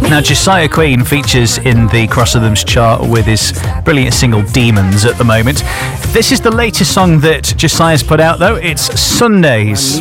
Now, Josiah Queen features in the Cross Rhythms chart with his brilliant single Demons at the moment. This is the latest song that Josiah's put out, though. It's Sundays.